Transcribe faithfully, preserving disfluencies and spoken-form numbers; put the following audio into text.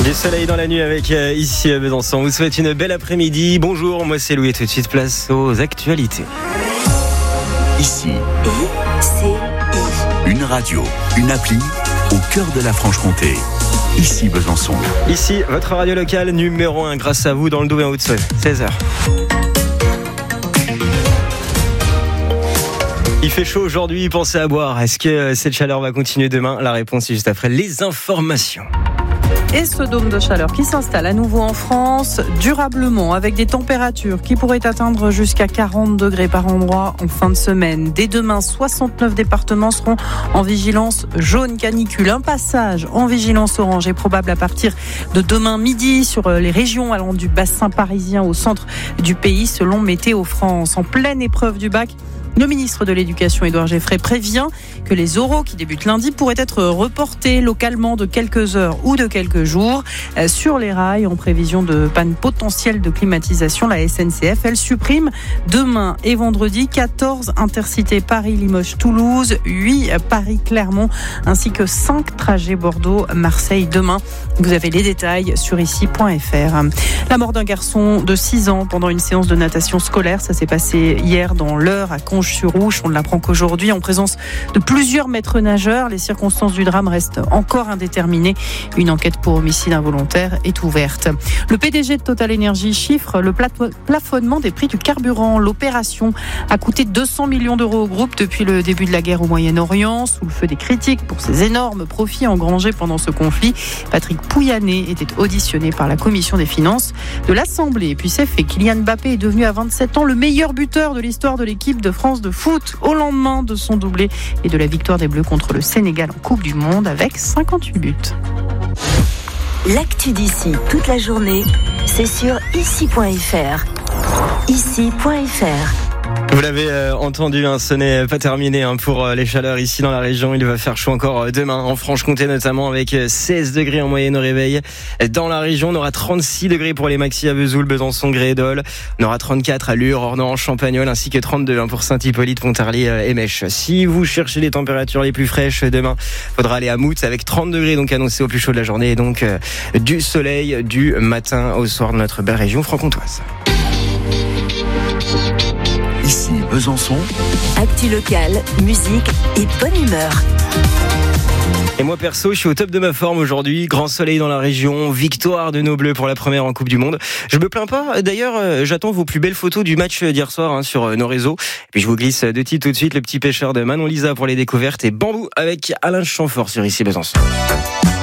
Du soleil dans la nuit avec euh, ici à Besançon. On vous souhaite une belle après-midi. Bonjour, moi c'est Louis et tout de suite place aux actualités. Ici, I C I. une radio, une appli au cœur de la Franche-Comté. Ici Besançon. Ici, votre radio locale numéro un grâce à vous dans le Doubs et en Haute-Saône. seize heures. Il fait chaud aujourd'hui, pensez à boire. Est-ce que cette chaleur va continuer demain? La réponse est juste après les informations. Et ce dôme de chaleur qui s'installe à nouveau en France, durablement, avec des températures qui pourraient atteindre jusqu'à quarante degrés par endroit en fin de semaine. Dès demain, soixante-neuf départements seront en vigilance jaune canicule. Un passage en vigilance orange est probable à partir de demain midi sur les régions allant du bassin parisien au centre du pays, selon Météo France. En pleine épreuve du bac, le ministre de l'Éducation, Édouard Geffray, prévient que les oraux qui débutent lundi pourraient être reportés localement de quelques heures ou de quelques jours sur les rails en prévision de panne potentielle de climatisation. La S N C F, elle supprime demain et vendredi quatorze intercités Paris-Limoges-Toulouse, huit Paris-Clermont, ainsi que cinq trajets Bordeaux-Marseille demain. Vous avez les détails sur ici point f r. La mort d'un garçon de six ans pendant une séance de natation scolaire, ça s'est passé hier dans l'Eure à Conches-sur-Ouche. On ne l'apprend qu'aujourd'hui en présence de plusieurs maîtres nageurs. Les circonstances du drame restent encore indéterminées. Une enquête pour homicide involontaire est ouverte. Le P D G de Total Energy chiffre le plafonnement des prix du carburant. L'opération a coûté deux cents millions d'euros au groupe depuis le début de la guerre au Moyen-Orient, sous le feu des critiques pour ses énormes profits engrangés pendant ce conflit. Patrick Pouyanné était auditionné par la commission des finances de l'Assemblée. Et puis c'est fait, Kylian Mbappé est devenu à vingt-sept ans le meilleur buteur de l'histoire de l'équipe de France de foot au lendemain de son doublé et de la victoire des Bleus contre le Sénégal en Coupe du Monde avec cinquante-huit buts. L'actu d'ici toute la journée, c'est sur ici point f r. ici point f r. Vous l'avez euh, entendu, hein, ce n'est pas terminé hein, pour euh, les chaleurs ici dans la région. Il va faire chaud encore euh, demain en Franche-Comté notamment avec euh, seize degrés en moyenne au réveil. Dans la région, on aura trente-six degrés pour les maxi à Vesoul, Besançon, Grédol. On aura trente-quatre à Lure, Ornans, Champagnole ainsi que trente-deux hein, pour Saint-Hippolyte, Pontarlier euh, et Mèche. Si vous cherchez les températures les plus fraîches demain, faudra aller à Mout avec trente degrés donc annoncé au plus chaud de la journée et donc euh, du soleil du matin au soir de notre belle région franc-comtoise. Ici Besançon. Actu locale, musique et bonne humeur. Et moi perso, je suis au top de ma forme aujourd'hui. Grand soleil dans la région, victoire de nos Bleus pour la première en Coupe du Monde. Je me plains pas. D'ailleurs, euh, j'attends vos plus belles photos du match d'hier soir hein, sur euh, nos réseaux. Et puis je vous glisse deux titres tout de suite. Le petit pêcheur de Manon Lisa pour les découvertes et Bambou avec Alain Chamfort sur ici Besançon.